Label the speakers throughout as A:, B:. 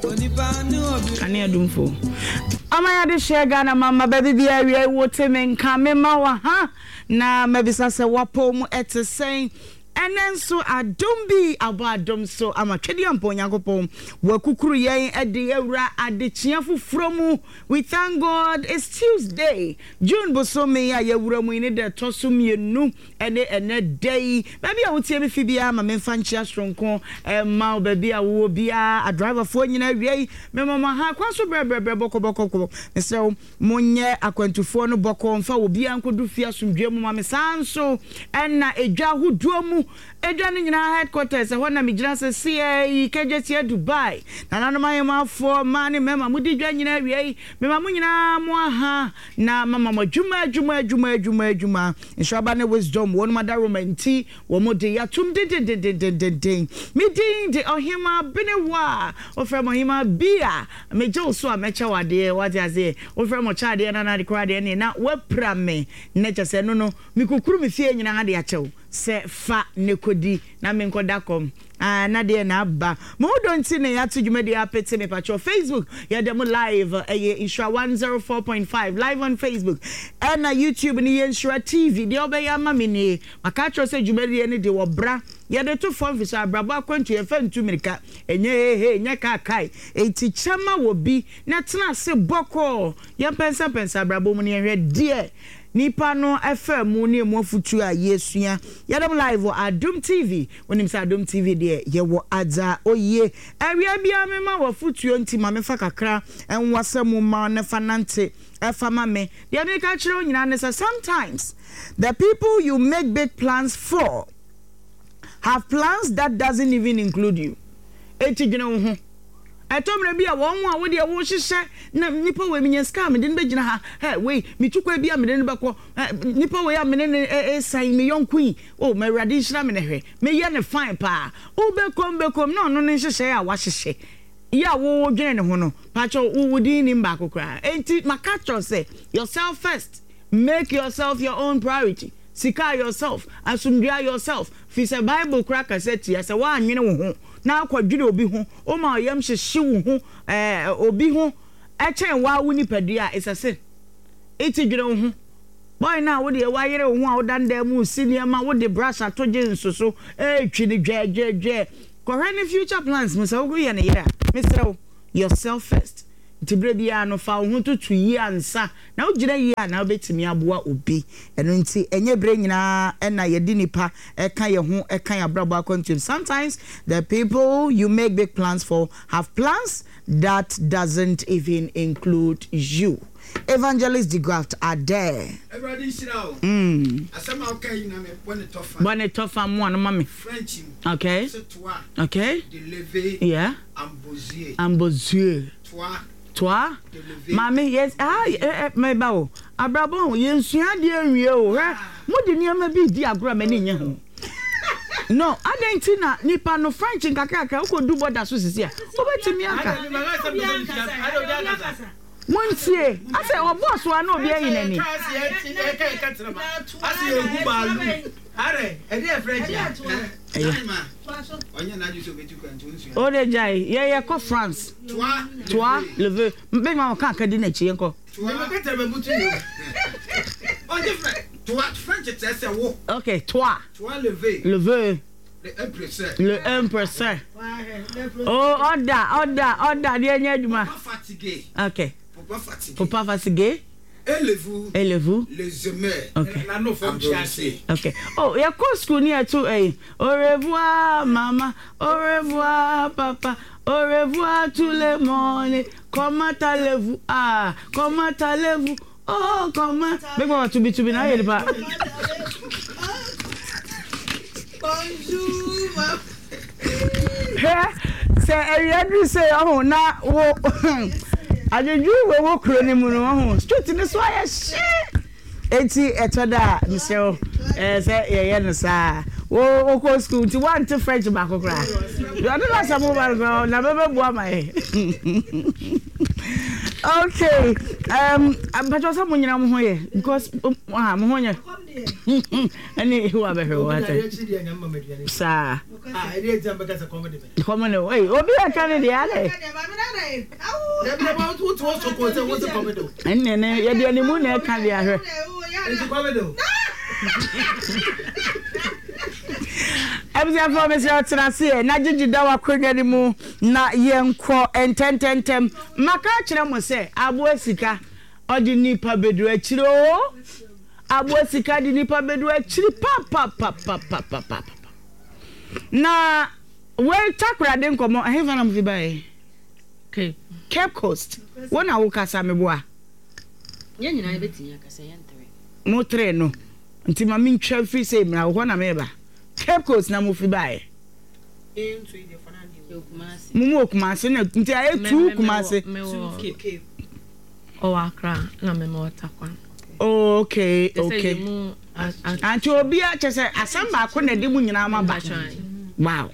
A: Ani adumfo. Amaya de share Ghana mama baby bia we wote me nka me ma wa ha na mabisa se wapo mu ete sen enen so adom bi abadom so amatwede ampo Nyankopon wakukuru yen ade ewura adechia foforo mu. We thank God it's Tuesday June bosome ya yewura mu ni de tosum yenu ene day baby a wotie me fibia ma me fanchi asronko ma baby a wo bia a driver fo nyina wiei me mama ha kwaso brebre boko so monye akwantufo no boko mfa wo bia nkodu fia somdwe mu ma me sanso enna edwa hoduo mu edwane nyina headquarters ho na migina se CA KJT Dubai na nanoma yema fo mani mema mudi dwa nyina wiei mema mu nyina mo aha na mama modwuma inshaba ne wisdom won mada romanti wo mode yatum de midin de ohima benewa ofra mohima bia meje so a mecha wade wade aze ofra mo cha de na de kra de na wapra me ne chese no mikukuru me fie nyina ha de achew se fa nekodi na me nkodakom na de na ba mo don ti ne ya tudwuma de apete me pacho Facebook ya dem live Insura 104.5 live on Facebook and na YouTube ni Insura TV de obeya mama ni makacho se dwumari ne de wo bra ya de to form visa abrabo akwantu e fa ntu mirika enye nya kakai enti chama wo bi na tena se boko ya pensa abrabo mu ne hwe de nipa no FM mu ne mu afutu a yesua yadam live Adom TV wonim sa Adom TV de ye wo adza oye awia bia me ma wo futu nti ma me fa kakra enwasam ma ne fanante efama me de me ka kire onyina ne sometimes the people you make big plans for have plans that doesn't even include you eti gina wo ho etomre bia won ho a wo de wo hihye na nipa we minya scam de ne begina ha hey we mitukwa bia me de ne beko nipa we ya me ne sai me yonkui oh me rade hira me ne hwe me ye ne fine pa o bekom no no ne hihye a wa hihye ya wo dwene ne ho no pacho wo di ni mba kokra enti makacho say yourself first, make yourself your own priority. Sika yourself, asumdua yourself. Fi se Bible cracker set ya se wa anwene wo ho na akwadwire obi ho o ma oyam hyehye wo ho obi ho echen wa wo nipadua is a sin eti dwere wo ho boy na wo de wa yere wo ho a wo dan da mu senior ma wo de brush atoje nsoso twini dwe any future plans me se wo ye ne yere me se yourself first. Tibre bia no fa wo to 2 years ansa na wo gina yi na obetimi aboa obi eno nti enye bre nyina na yedi nipa eka ye ho eka ya brabo akontum. Sometimes the people you make big plans for have plans that doesn't even include you. Evangelist Degraft are there.
B: Everybody sit down. Asema okay na me bone tofa mo no mama French.
A: Okay. Okay.
B: De lever.
A: Yeah. Ambozier. Toi mami yes me ba o abrabo yensua de anwie o mo de niam bi di agora mani nye ho no adentina nipa no French nkakaka ukodu border so sisi a obetimi aka montie ase oboss wa na obi ayi nani
B: ase egu balu are e dey French ya onye na ju so betu kwantu nsu
A: o de jai ye ko France toi lever mbe ma kan ka di na chi enko
B: toi ka tebe butu yo on different toi French it say wo
A: okay toi
B: lever le 1%.
A: Oh, order di enye aduma.
B: Fatigué.
A: Okay.
B: Faut pas fatiguer.
A: Élevez-vous.
B: Les aimer.
A: Okay. Okay. Oh, ya ko school ni atu au revoir maman, au revoir papa, au revoir tout le monde. Comment allez-vous? Comment allez-vous? Oh, comment? Make me to be na here ba.
B: Bonjour.
A: Say every say oh na wo ajeju we wo kro ni mu no ho street ni so aye shit eti etoda miseo say ye no sa wo ko school ti want to French ba kokra you don't know some over girl na bebe bua mai okay I'm but also mo nyina mo ho ye because mo ho nye Ani who have her water. Sir. I did jump because of comedy. Comedy. Hey, Obi a Canada. And then you be any moon can be her. Ebia for me say tena se na gigi da wa kwanya ni mu na yenko ententem maka kire mo se abo asika odi nipa bedu akire o abo asika di nipa bedu akire pa na we takra de nkomo ahefa na mfi bae okay Cape Coast wona wo kasa meboa
C: ye nyina ebetinya kasa yentre
A: mo tre no nti ma min twa free say mra wo na meba Cape Coast na mo fi bae
C: into the fanadi Kumasi
A: mumu Kumasi na nti aye tu Kumasi
C: Cape o Accra na me mo takwan
A: okay anti obi a chese asamba ko na de mu nyina ma ba wow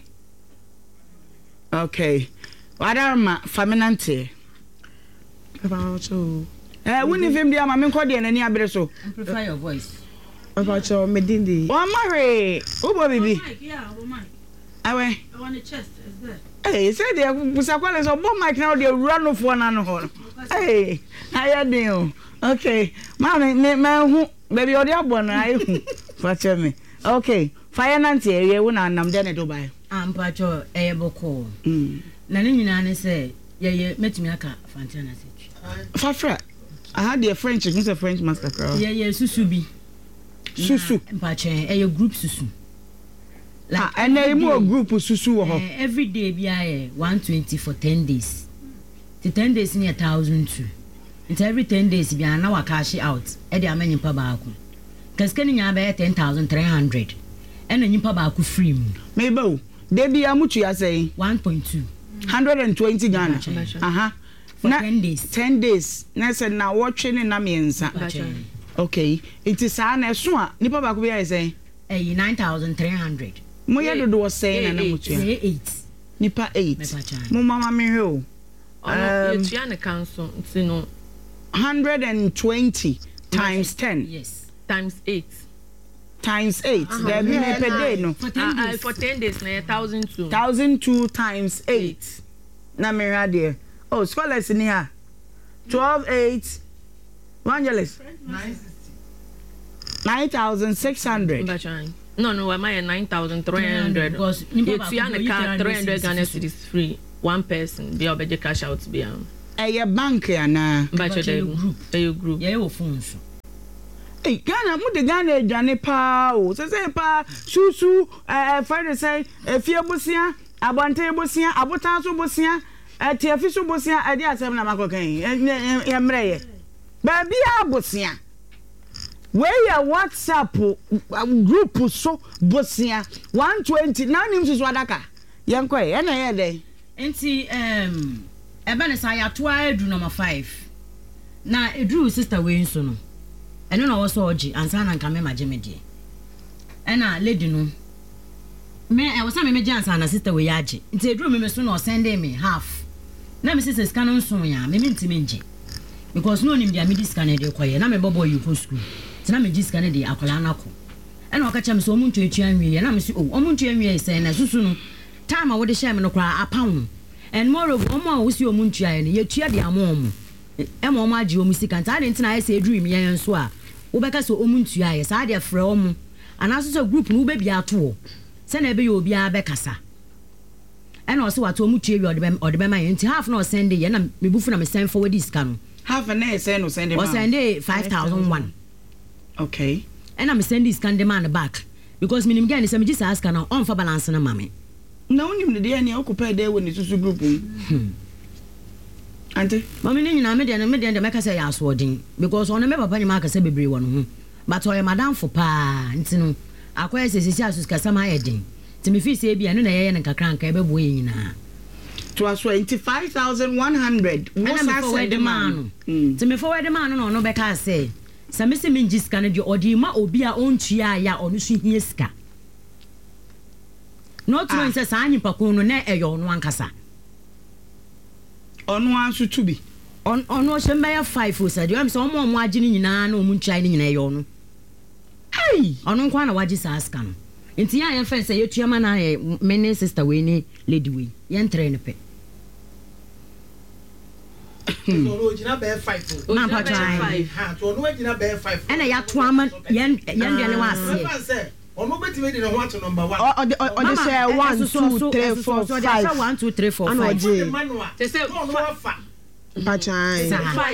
A: okay wadarma faminante about you woni vim dia ma men ko de nani abere so
C: amplify your voice
A: about you medindi o mare ubo bibi awe
C: I want a chest is there
A: hey say de busakwale so bo mic na de run for na no ho hey aya de okay ma hu baby odi abo na ai hu fache me okay finance area wo na nam de ne Dubai
C: ampacho eyeboko na ne nyina ne se ye metumi aka fantana se
A: fafra I had a French, it's a French master crowd.
C: Yeah, susu bi.
A: Susu.
C: Mpache, group susu.
A: Like and then more group susu
C: every day be 120 for 10 days. The 10 days near 1,002. It's every 10 days be na wa cash out. E dey amany pa ba ku. Kaskani nya be 10,300. And then pa ba ku free mu.
A: Mebo, dey be amutu ya say
C: 1.2.
A: 120 Ghana.
C: For 10 days.
A: 10 days. Na say na watching na miensa. Okay. It is an so nipa ba ku be say
C: 9,300.
A: Mo ye do was saying na mutu.
C: 8.
A: Nipa 8. Mo mama me ho.
D: You try na council, you know
A: 120 times 10.
D: Yes. Times 8.
A: Times 8. There be per day no.
D: For 10 days na 1,002.
A: 1,002 times 8. Na me radio. Oh, scholars in here. 12 8 Evangelist 9,600.
D: No, am I 9,300? Because you try na 300 Ghana cedis free. One person be obey cash out be am.
A: A bank na.
C: But
D: you group.
C: Yeah, your phones.
A: Hey, Ghana, mu de Ghana adwane pa o. Se pa susu friend say efie bosia, abante bosia, abotan so bosia, tiafi so bosia, ade asem na makokan. Emreye. Ba bia bosia. Where your WhatsApp group so bosia 120 now nim so adaka. Yanko e na ye dey.
C: Enti ebe ne sa ya to edu number 5 na edru sister we nso no eno na wo so oji ansa na nka me mageme die ena lady no me e wo sa me meje ansa na sister we yaje nti edru me so na o send me half na me sister scan nso ya me ntime nje because no nim dia me scan e de koye na me bobo you for school tina me ji scan de akola anako ena o ka cha me so omuntu etu anwie na me so omuntu anwie se na susu no time a wo de share me no kra apam and moreover omo wo si omuntu aye ne ye tua de amom emo omo agi omu sika nta de ntina aye se dream yen so a wo beka so omuntu aye sa de frɛ omo anaso so group no wo be bia to se na ebe ye obi a be kasa ena o se wato omuntu aye ode be ma ye nti half na send ye na me bufu na me send forward sika no
A: half na send no send
C: o send 5,001
A: okay
C: ena me send this can demand back because minim gani se me ji sa aska na on fa balance na mame
A: na unim de ani occupy dey when susu group ante
C: mama ni nyina me de make say ya so odin because on me papa nyima aka say bebre won ho but o madam for pa nti no akoya sesisi asus kasa ma yedin ti me fi say bia no na ye nkakra nka e be bo nyina
A: to aso 25,100
C: what I said the man ti me forward the man no be ka say same se me ngiska na de odi ma obi a ontua ya onu so hie sika not to say sa anyipa ko no na eyo no ankasa
A: ono anso to bi
C: ono hye mba 5 o sa de am so omo agi ni nyina na omu ntua ni nyina eyo no hey ɔno nko na wagye saa ska no nti ya yɛn fɛ sɛ yɛtua ma na me ne sister we ni lady we yɛn tre ne pe
B: no original bear 5
C: na pa try
B: ha to no original bear 5
C: ɛna ya to ama yɛn de ne wase
B: ono betime de no ho to number 1
A: o de say 1 2 3 4 5
C: 1 2 3 4
A: ana
C: 5
A: oje
B: te say no afa
A: pachan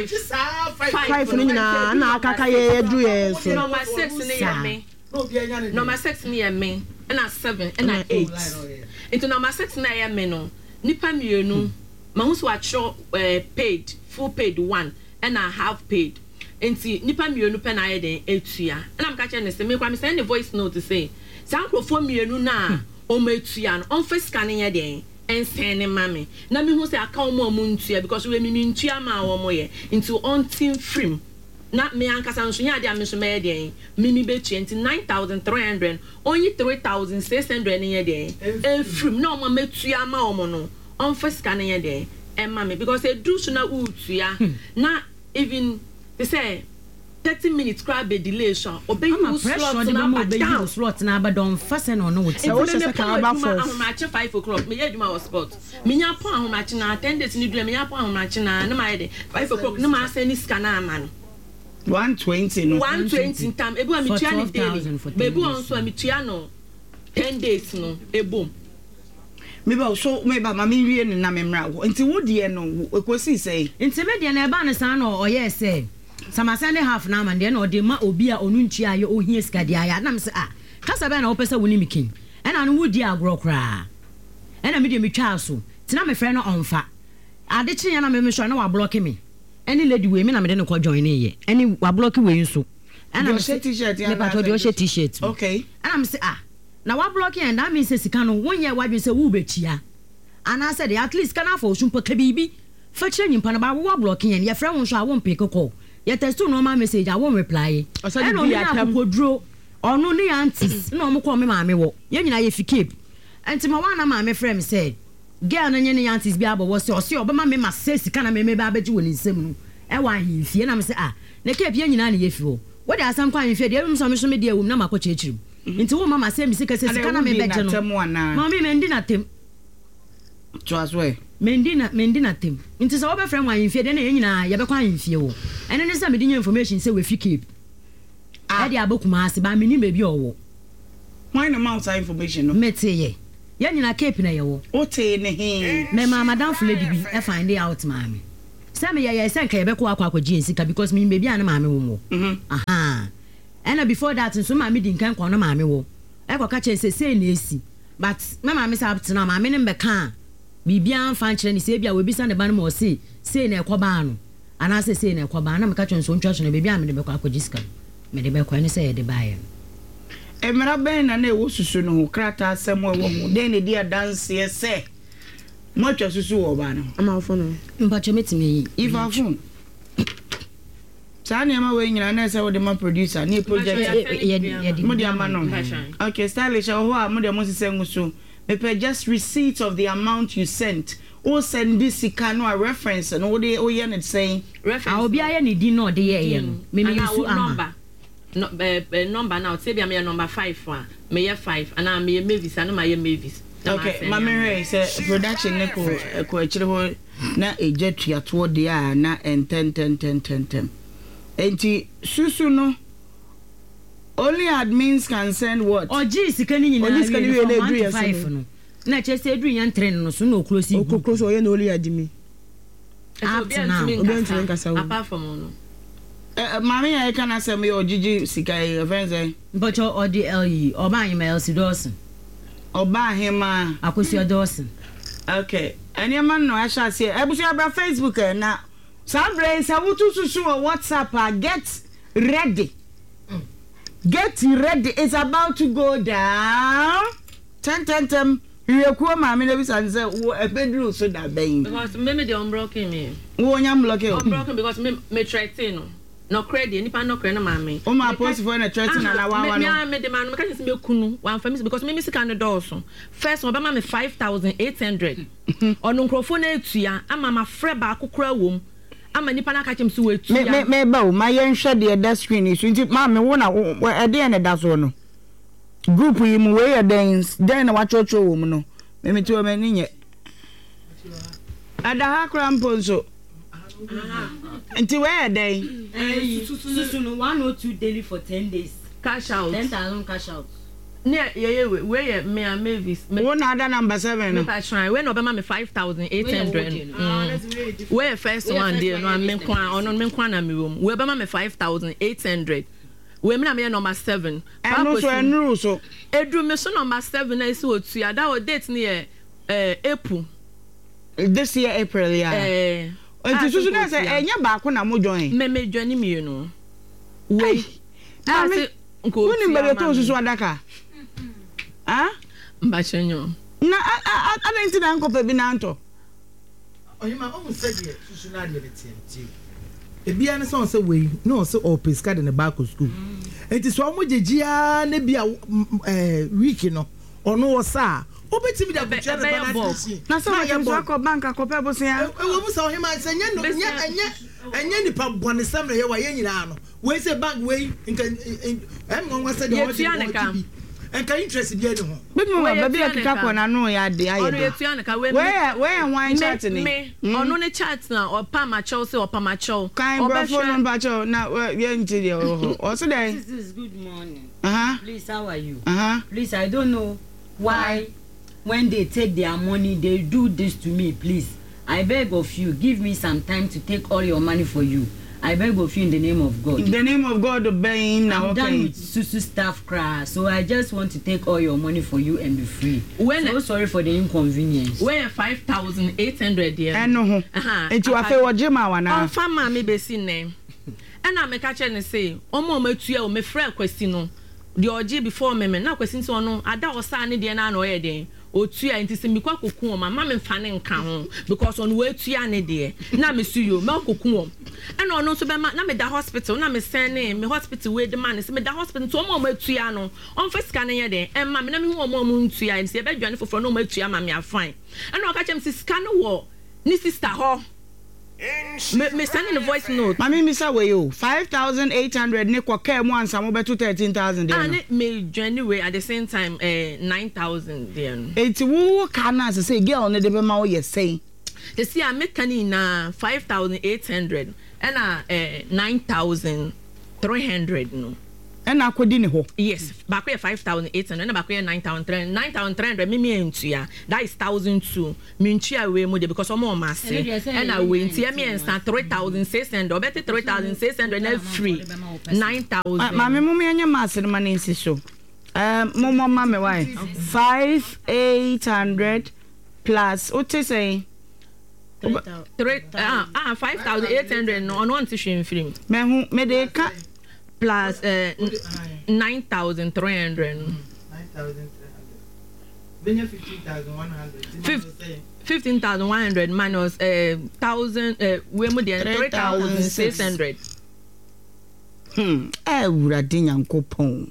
B: 5
A: no nyina na akaka ye dru ye so
D: number 6 ne ye me
B: no bi anya ne
D: number 6 ne ye me na 7 na 8 into number 6 na ye me no nipa mienu ma hu so acho paid full paid 1 and a half paid enti nipa mienu pe na ye den etua na mka che ne se me kwa me send the voice note to say sankrofo mienu na o ma etua no on face scan ye den en send mame na me hu se aka o mo ntua because we mi ntua ma wo mo ye into on team film na me ankasa nso nya de ameso me den mimi betua enti 9300 only 3600 ye den en film na o ma metua ma o mo no on face scan ye den en mame because e do so na utua na even they say 30 minutes crab be delay so obey you
C: slot na ba don fast no no with
A: so what is ka ba for
D: I'm at 5 o'clock me hear my spot me nya pon ahomachi na 10 days ni do me nya pon ahomachi na na my dey 5 o'clock no ma send scan na ma no
A: 120 no
D: 120 time ebu am tua ni daily bebu on so am tua no 10 days no ebom
A: me ba so me ba ma me wie ni na me mra nti wo de no ekosi sei
C: nti me de na e ba ne san no oye say sama send half na man de na ode ma obi a onu ntua ye ohie sika de aya na me say kasa be na wo pese woni mikin e na no wudi agro kra e na me de me twa so tina me frɛ no onfa ade chi ya na me sure na wa block me any lady we me na me de no ko join ye any wa block we nso e na me
A: say t-shirt ya
C: me pa to de o she t-shirt
A: okay
C: e na me say na wa block and that means sika no wonye wa dwen say wo betia ana said at least kana for osumpo ka bibi fa kire nyimpa na ba wo block and ye frɛ won so a won pick call ye text no normal message a won reply e no ni akodro onu ni aunties na o ko me maame wo ye nyina ye fikip enti ma wana maame frɛ me said girl no nye ni aunties bi abo wo se o se obema me ma say sika na me ba beji woni nsem no e wa himfie na me say na cape ye nyina na ye fi wo wo de asam kwa himfie de em so me so me de ewum na makɔ chechirim nti wo mama say mi sika na me beje no mama mendi na tem
A: to aswe
C: mendi na tem nti so wo be frɛ mo ahimfie de na ye nyina ye be kwa ahimfie wo ene ne say me di information say we fi cape e de abokuma ase ba me ni be bi owo
A: why no mouth information no
C: mete ye nyina cape na ye wo
A: o te ne he
C: me mama dan lady bi e find out mama say me ye say ka ye be kwa akwaji nsika because me be bi an mama wo aha and before that so mama di nkan kwa no mama wo e kwa ka che say na esi but mama me say up to now mama ne mbeka bibia fan kire ni say bia we bisa ne ba no mo say na ekoba no ana say na ekoba na me ka che so ntwa so na bibia me de be kwa akwaji sika me de be kwa ni say de bae
A: emra ben na na ewo susu no krata asem wo ho den ne dia dance ye say mo twa susu wo ba no
D: ama fo no
C: mpacho metime yi
A: ifa phone Sani ama we nyina na say wo de ma producer ni project mo de ama no okay stylish ho a mo de mo sise nguso me pe just receipt of the amount you sent o send this sika no a reference no wo de o ye ne say
C: reference obi aye ne di no de ye no me use ama
D: no number now say be am number 5 one me ye 5 and am me Mavis and my Mavis
A: okay mama Ray say production ne ko akire ho na eje tuato de a na 10 enti susu no only admins can send what
C: oji sika ni nyina
A: only sika ni we na edu yes
C: no na che say edu yan train no so na oklosi
A: oklosi o ye na only admi
D: apart from no
A: mama ya kana say me ojiji sika e friends
C: but o di le oba him else dosen
A: oba him
C: akosi dosen
A: okay any man no asha say ebusu abra Facebook na some brains are to susu on WhatsApp. Get ready. Get ready. It's about to go down. 10. You are mama never say a bedroom so that baby.
D: Because maybe they unbroken me.
A: Who am blocking?
D: Unbroken because me threaten no credit. Ni pa no credit mama.
A: O ma post for na threaten na wa.
D: Me the man me can me kunu one family because me sika no doso. First one be ma me 5800. Ono nkrofo na etua ama ma frɛ ba akokora wom. ama nipa na ka chem so wetu
A: ya me ba o ma yen hwe de da screen so nti ma me wo na e de ne da so no group yi mu we ya den na wa chocho wo mu no me ti o me ni nye ada ha krampo so nti we ya den
C: susu no 102 daily for 10 days
D: cash out
C: 10,000 cash out
D: ne we me a Mavis
A: wo na ada number 7 no
D: me try we no be ma me 5,800 we first one there no me kwa ono me kwa na me wom we be ma me 5,800 we me na me number 7
A: eno so enru so
D: edu me so number 7 na isi otu ya that date ne April
A: this year April yeah nti susu na say enya ba ko na mo join
D: me join me no we
A: Uni mbele to susu adaka. Ah?
D: Mbachenyo.
A: Na ada nti na nkope bi na nto.
B: Oyima o say de susu na de tienti. Ebia ne so say we no say o pesca de ne back school. Enti so mo jejia ne bia week no. Ono wo sa obetimi da butcher na banana.
A: Na so ya so akọ bank akọpe bo se ya.
B: Ewo mu sa oyima say nya no enya nipa bone sam na ye wa ye nyina no. We say bank we ngon say the
D: whole
B: enka interest bi ene ho
A: bit mo ba bi akika ko na no ya de aye
D: ono yetu anaka we
A: wine chat ni
D: ono ne chat na opa ma chow say opa ma chow
A: kan bro phone ba chow na ye nti de o so dey
C: this is good morning please how are you
A: please
C: I don't know why when they take their money they do this to me. Please I beg of you, give me some time to take all your money for you. I beg of you in the name of God.
A: In the name of God, obey him now.
C: I'm done with Susu staff crash, so I just want to take all your money for you and be free. So sorry for the inconvenience.
D: Where 5,800 there?
A: I know. And you are fair Jima wana.
D: Oh, fama me be seen name. And I make a chance say, Omo me tuya o me frère question. The OG before me na question so no. Ada osa ni de na no ye den. Otua nti se mikwa kokun o mama me mfa ne nka ho because on we tua ne de na me su yo me kokun o and ono so be ma na me da hospital na me send me hospital we de man se me da hospital to o ma tua no on fa scan ye de en ma me na me hu o ma mu tua nti e be dwane foforo no ma tua ma me afine and o ka chem se scan wo ni sister ho me sending a voice note.
A: Mami misa we yo 5,800 ne kwa care mo ansa mo beto 13,000 there.
D: And me anyway at the same time 9,000 there.
A: Eti wo kana say girl ne de be ma wo ye say.
D: They see I make na 5,800 and 9,300 no.
A: And akodi ne ho.
D: Yes, back 5,800 and back 9,300. 9,300 me entua. That is 1,002. Me entua we mo de because omo masse. And I went here me and 3,600. Or better 3,600 and free. 9,000.
A: Mami mo me anya masse no mani nsi so. Mo mama why? 5,800 plus what you say?
D: 5,800 no on one tissue free.
A: Me de ka
D: plus 9,300.
B: 9,300. Then 15,100.
D: 15,100 minus 1,000. We mo dey 3,600.
A: Uradi nyankopon.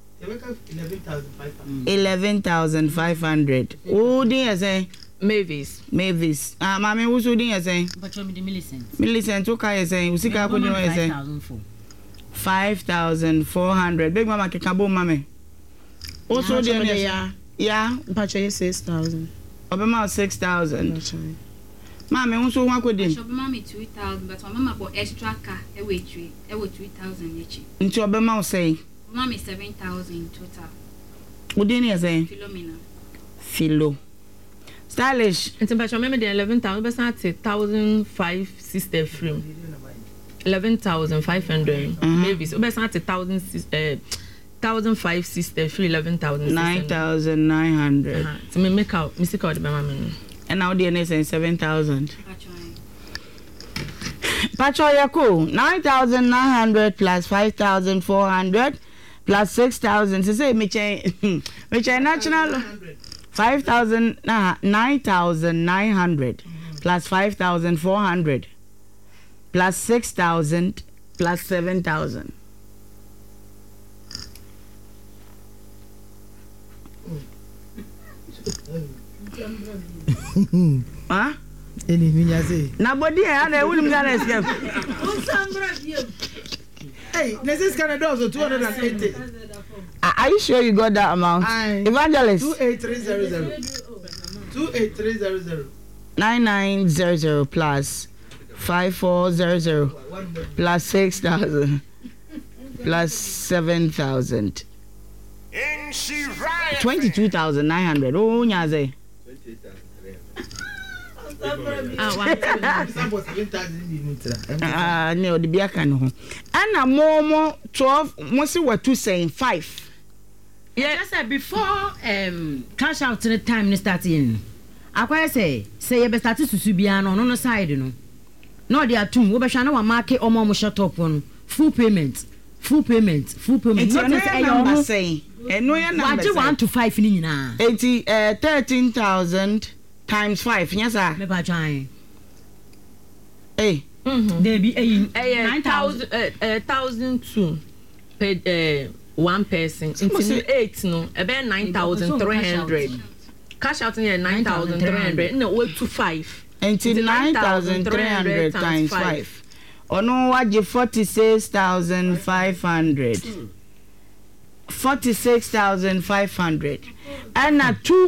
A: 11,500. Oh, dear say
D: Mavis.
A: Mami who so dear say?
C: But you me the Millicent.
A: Millicent okay say. Usika ko dey say. 5,400. Big mama kekabo mame. Also dear yeah,
E: Pacha 6,000.
A: Obema 6,000. Mami who so wan ko dem?
F: Obema me 2,000 but mama for extra car e we 3,000 each.
A: Nti obema say
F: Mama 7,000 total.
A: Udi ni say? Philo. Stylish.
D: Nti Pacha me dey 11,000 be say 1,005 sister frame. 11,500 babies. Be say 1,005 sister free 11,000.
A: 9,900.
D: So me make out the mama.
A: And now the say 7,000. Pacho yako 9,900 plus 5,400 plus 6,000. So say me change national 5,000 9,900 plus 5,400 plus 6,000 plus 7,000. Huh?
B: Any say.
A: Nobody and I wouldn't get escape.
B: Hey, this is Canada also 280.
A: Are you sure you got that amount? Evangelist
B: 28300. 28300.
A: 9900 plus 5400 plus 6,000 plus 7,000. 22,900. Oh, nyaze. No, the beer can ho. And a more 12, must see what to say 5.
C: Yeah, just said before cash out to the time they start in. I quite say you best start to Subiano on the side, no. No, they are two. We shall know a market or more shut up on full payment. It's
A: your number say. And no, you're not
C: 1 to 5 in now.
A: 13,000 times 5. Yes, sir.
C: Maybe trying.
A: Hey.
C: They be
D: 9,002 per one person. Into 8 no, about 9,300. Cash out in 9,300. No, wait to 5.
A: Until 9,300 times 5. Or no, what you 46,500. 46,500. And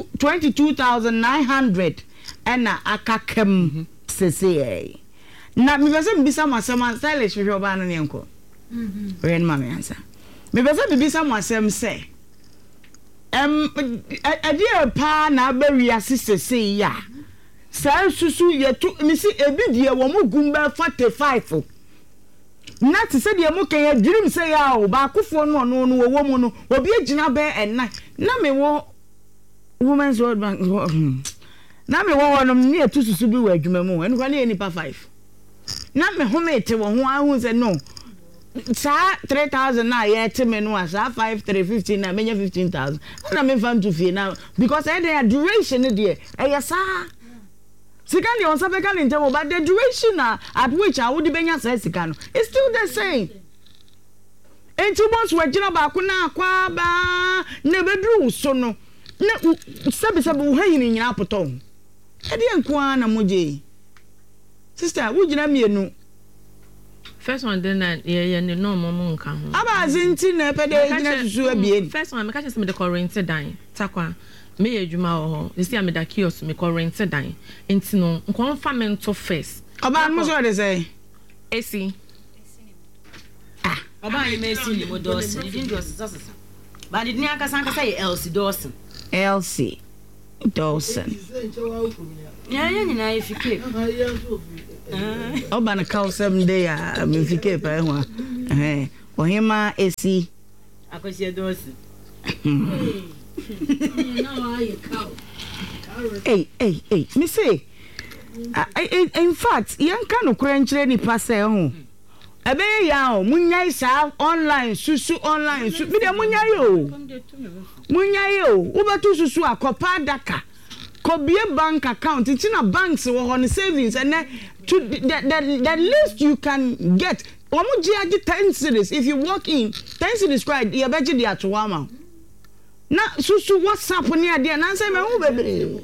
A: 22,900. And akakem CCA. Na me pese mbisa masema stylish hwe oba no nenko. Ren ma me answer. Me pese bibisa masem say. Adie pa na abawi asise say ya. Sa susu ye to me si ebidie wo mo gumba 45. Na te se de mo kan ya dwirim say ya o ba akofo no no no wo mu no obi agina be enna na me wo Women's World Bank na me wo no ne etu susu bi wa adwuma mu enu kwa ne nipa 5 na me homete wo ho ahu se no sa 3,000 na ye te me no asa 5,315 na menya 15,000 na me fan to fie na because I dey duration there e sa sika le on sabe kan ntemo but the duration at which I would benya sa sika no it's still the same. Enti boss we gina ba ko na kwa ba na bedru so no na sabe wo ha yin nyina poto e de nko na moje sister wo gina mienu
D: first one then yeah no mom nka ho
A: aba zinti na pe de gina susu abie
D: first one me ka chese me de current dan takwa me adwuma ho this year me da kiosk me current dan enti no nko fa me to first
A: aba mo so de say
D: AC
C: Oba you may see ni Dawson. You didn't do us. But it near Casanca say Elsie Dawson.
A: Elsie Dawson.
C: Yeah, if you keep.
A: Oba na call 7 day me fi keep e ho. Ohima AC.
C: Akosia Dawson.
A: Hey, me say in fact, yanka no kura nkyere ni pa say ho. Ebe ya o munyai sa online susu online su bi de munyai o wo betu susu akopa daka ko bie bank account itina banks wo ho savings and to the least you can get omo ji agi 10 cedis if you walk in 10 cedis cried you beji di atowama na susu WhatsApp ni ade na say me hu bebre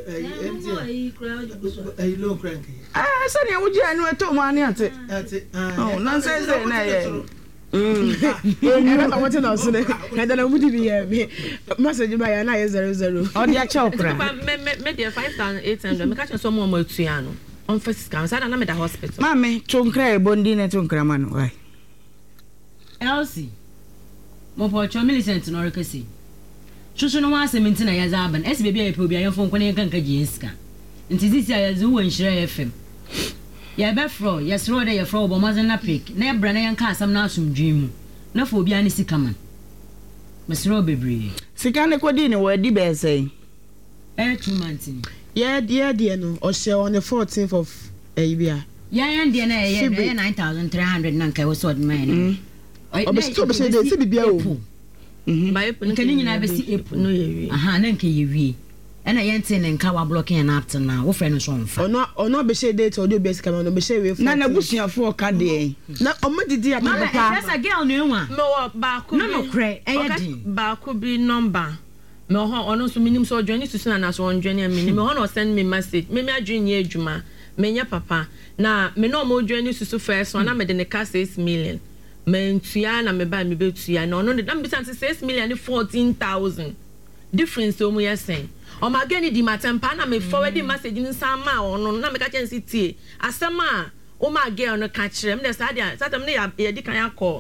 A: say na wo ji anu eto mo ani ate oh na say na ye
B: I want to know so na da mu di bi ya me message ba ya na ye 00
A: o dia cha okra
D: me dia 5,800 me ka chen so mo atua no on first scan say na me da hospital
A: mame tonkra e bondi na tonkra man why
C: Elsie mo po cho Millicent no rekasi Shushu no wa seminti na ya zaban esi bebia ye pe obi ayen fon kwene kan ka GSK nti sisi ya zu wo nhire FM ya be fro yes ro de ye fro bo mazen na pick na ebra na yan ka asam na asumdwi mu na fo obi ani sika man mesro bebre
A: sika ne kodi ne wadi be say
C: 2 months
B: yeah no o share on the 14th of Abia
C: yan de na ye 9,300 na kai wo so de man
B: o be stop say de se bibia o
D: by
C: nka nyina be si April
D: no ye
C: aha na nka ye wie ena yente ne nka wa blocking na up to now wo friend so mfa
B: ono be share date o de be sika no be share we
A: na busuafo ka de
B: na omo didi ya
C: mama esa girl no enwa
D: me wo ba ko
C: no kre eyadi
D: ba ko bi number me ho ono so minim so join susu na so on join me me ho no send me message me adwin ye adwuma menya papa na me no mo dwani susu first one na me de ne ka 6 million mentua na me ba me betua na ono na me san 6 million 14,000 difference o mu yesen o ma gani di matempa na me forward message ni sama ono na me ka chensi tie asema o ma girl no ka kire me de satam ne ya di kan akọ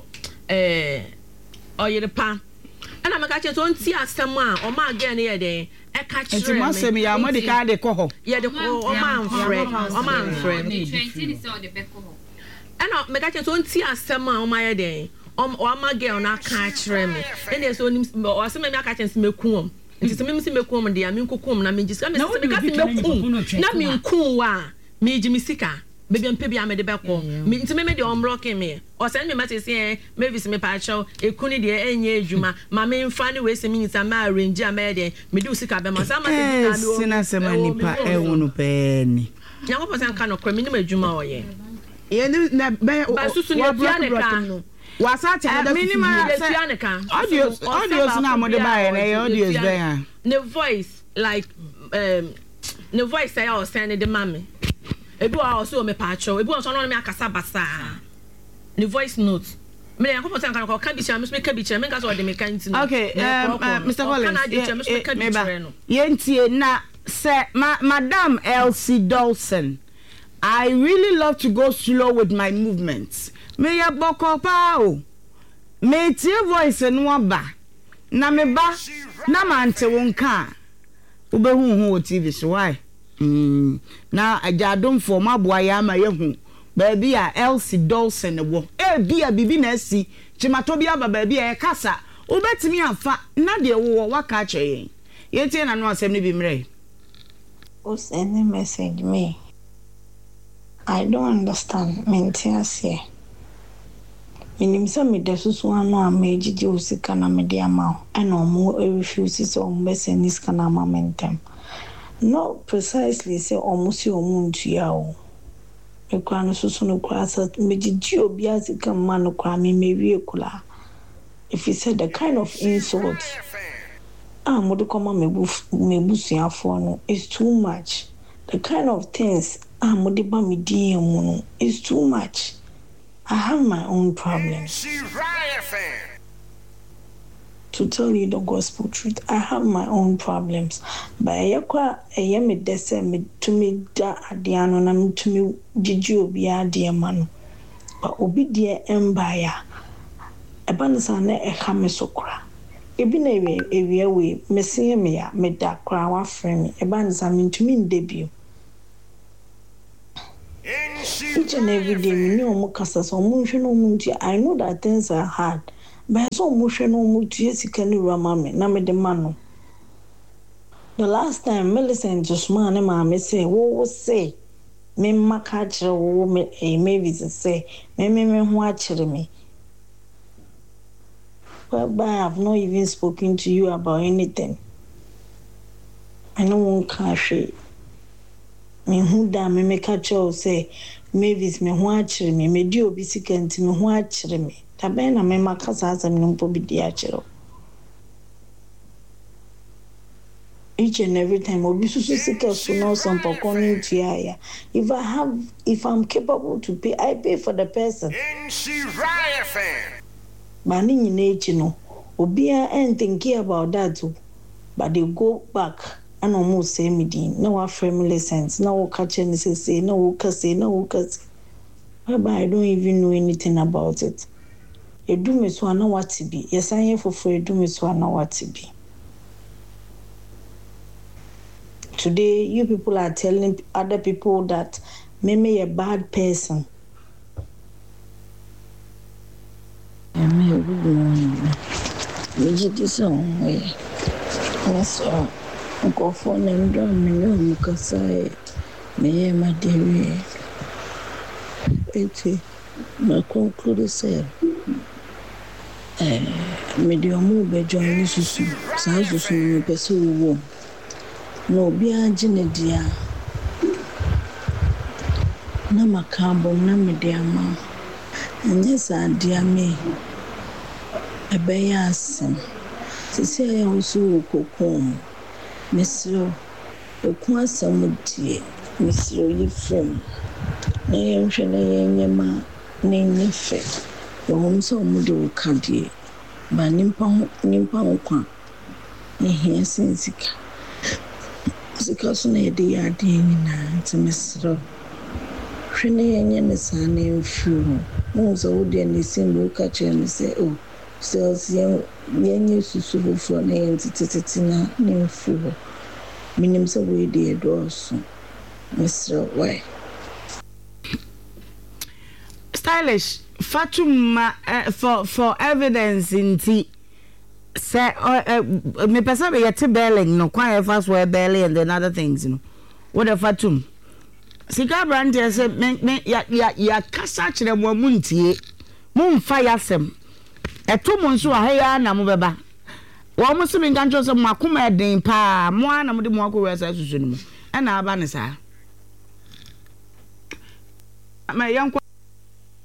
D: oyerepa ana me ka chensi on ti asema o ma girl ne ye de e ka kire
A: me masem ya mo de ka de ko ho
D: ye de ko o ma nfre
F: 20 is on the back ho
D: ana me ka chensi on ti asema o ma ye de o ma girl na ka kire me ene so nim o asema me ka chensi mekum nti se me mekum de ya me nkokum na me gisa me se me ka mekum na me nkum wa me gimi sika baby am pebi am de beko me nti me de omrocking me o send me message say Mavis me pa chow ekuni de enye adwuma ma me mfa ne we se me nita ma arrange am de me do sika be ma sa ma se
A: sika do sina se ma nipa ehunu pe ni
D: nyango pa san ka no kwa me ni adwuma oye
A: ye na be
D: ba susu ne bia ne ka
A: wasa cha da
D: minimum bia ne ka
A: audios na mo de ba na audios be ya
D: the voice like the voice say I was sending the mommy ebi wa also me pacho ebi wa so no me akasa basa the voice note me yan ko potan kan ko kan bi cha me ka bi cha me ka so de me kan ti no
A: okay Mr. Collins yentie na say Madam Elsie Dawson, I really love to go slow with my movements. Me ya boko pa o me tie voice no ba na me ba na mante wonka ubehu hu TV so why na ajadom for maboa ya ma yehu baabi a Elsie Dawson wo bia bibi na asi chimato bia ba baabi a kasa ubetimi afa na de wo waka kye yentie na no asem ne bi mre
E: o send a message me. I don't understand maintenance here. Minimisa me desusu ano amejiji usika na media amount and omo refuse so ombese niska na momentum. No precisely say omusi omuntu yao. Ekwa no susu no kwa sa mejiji obi asika ma no kwa me mewie kula. If you said the kind of insult modu koma mebusuafo no is too much. The kind of things modu ba me DM no is too much. I have my own problems. To tell you the gospel truth, I have my own problems. But ayakwa me dese me to me da adiano na me to me jiji obi adie manu. But obi die empire. Ebanisa na ekame sokra. Ebi na ewie we mesiye me ya me da kra wa frame. Ebanisa me to me debut. Each and every day, we know I know that things are hard, but so emotional the last time Millicent just man and mammy say, "What say?" Me catch me maybe say, "Me watch me." But I have not even spoken to you about anything. I know one can't. Me who da me make a show say Mavis me watch me di obi sikenti me watch me tabe na me makasa asem no mpo bi di achiro each and every time obi susu sika so no some pokoni tia if I'm capable to pay I pay for the person ba ni nyina echi no obi ain't thinking about that too, but they go back and almost say me din no our family sense no catch any say no cause but I don't even know anything about it. You do me so I know what to be. Yes, I am for free. Do me so I know what to be. Today, you people are telling other people that me a bad person. Me good morning. Me just song way. Yes, sir. Go for them drum me no mukasai. Me my dear. Eti ma conclude say medium be join susu sai susu me pese wo no bi agine dia na makambo na mediama anye sa dia me ebe ya asem sisi ya usu kokom mesro okun asem die Mr. Yifrem, na yɛnhwɛ na yɛnyɛma na ɛnyɛ fɛ wɔn sɛ wɔn de wo kadeɛ ba nimpa ho kwa ehia sen sika so na yɛde yɛ adeɛ nyinaa nti mesrɛ hwɛ na yɛnyɛ ne saa na ɛmfiri ho mo sɛ wo deɛ ne sim wo ka kyerɛ ne sɛ o sɛ yɛnyɛ susu foforɔ na yɛntetetete na ɛmfiri hɔ menim sɛ wo de yɛdɔɔso mesrɛ why
A: stylish Fatuma for evidence inti say me pesa be yet belling no kwa fast where belly and then other things you know what the Fatum sika brand say me ya kasa kire mo muntie mo mfa yasem eto mo nso ahaya na mo beba wo mo se me nkancho se mo akoma eden pa mo ana mo de mo akọ wesa susu no mo na aba ne sa ma yanko